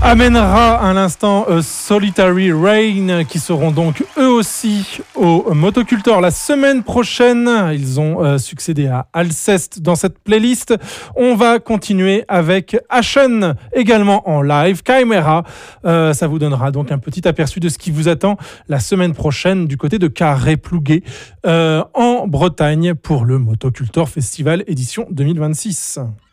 amènera à l'instant Solitary Rain qui seront donc eux aussi au Motocultor la semaine prochaine. Ils ont succédé à Alceste dans cette playlist. On va continuer avec Ashen également en live, Chimera. Ça vous donnera donc un petit aperçu de ce qui vous attend la semaine prochaine du côté de Carré-Plouguer en Bretagne pour le Motocultor Festival édition 2026.